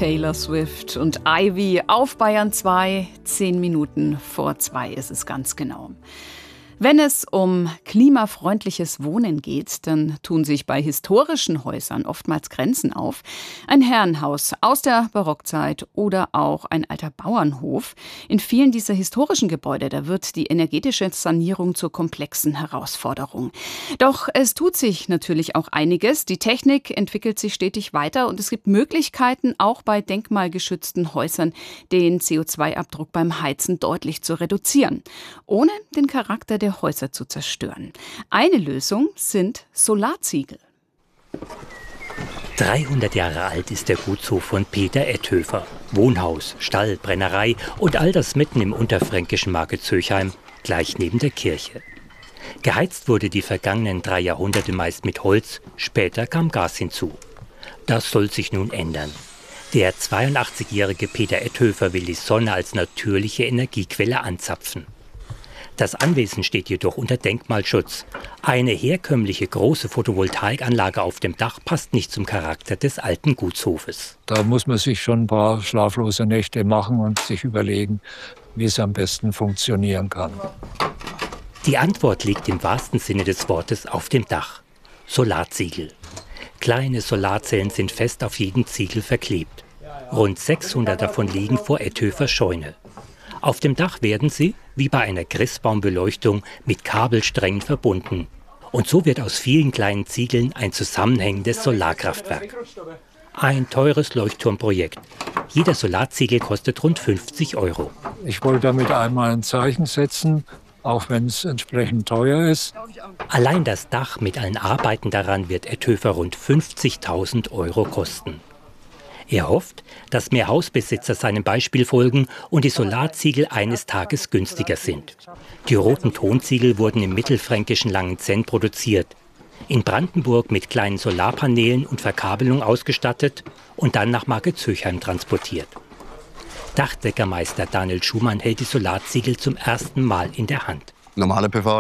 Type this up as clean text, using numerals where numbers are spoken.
Taylor Swift und Ivy auf Bayern 2. 10 Minuten vor 2 ist es ganz genau. Wenn es um klimafreundliches Wohnen geht, dann tun sich bei historischen Häusern oftmals Grenzen auf. Ein Herrenhaus aus der Barockzeit oder auch ein alter Bauernhof. In vielen dieser historischen Gebäude, da wird die energetische Sanierung zur komplexen Herausforderung. Doch es tut sich natürlich auch einiges. Die Technik entwickelt sich stetig weiter und es gibt Möglichkeiten, auch bei denkmalgeschützten Häusern den CO2-Abdruck beim Heizen deutlich zu reduzieren, ohne den Charakter der Häuser zu zerstören. Eine Lösung sind Solarziegel. 300 Jahre alt ist der Gutshof von Peter Etthöfer. Wohnhaus, Stall, Brennerei und all das mitten im unterfränkischen Marke-Zöchheim, gleich neben der Kirche. Geheizt wurde die vergangenen 3 Jahrhunderte meist mit Holz, später kam Gas hinzu. Das soll sich nun ändern. Der 82-jährige Peter Etthöfer will die Sonne als natürliche Energiequelle anzapfen. Das Anwesen steht jedoch unter Denkmalschutz. Eine herkömmliche große Photovoltaikanlage auf dem Dach passt nicht zum Charakter des alten Gutshofes. Da muss man sich schon ein paar schlaflose Nächte machen und sich überlegen, wie es am besten funktionieren kann. Die Antwort liegt im wahrsten Sinne des Wortes auf dem Dach. Solarziegel. Kleine Solarzellen sind fest auf jeden Ziegel verklebt. Rund 600 davon liegen vor Etthöfers Scheune. Auf dem Dach werden sie, wie bei einer Christbaumbeleuchtung, mit Kabelsträngen verbunden. Und so wird aus vielen kleinen Ziegeln ein zusammenhängendes Solarkraftwerk. Ein teures Leuchtturmprojekt. Jeder Solarziegel kostet rund 50 €. Ich wollte damit einmal ein Zeichen setzen, auch wenn es entsprechend teuer ist. Allein das Dach mit allen Arbeiten daran wird Etthöfer rund 50.000 € kosten. Er hofft, dass mehr Hausbesitzer seinem Beispiel folgen und die Solarziegel eines Tages günstiger sind. Die roten Tonziegel wurden im mittelfränkischen Langenzenn produziert, in Brandenburg mit kleinen Solarpanelen und Verkabelung ausgestattet und dann nach Marke-Zöchheim transportiert. Dachdeckermeister Daniel Schumann hält die Solarziegel zum ersten Mal in der Hand. Normale PV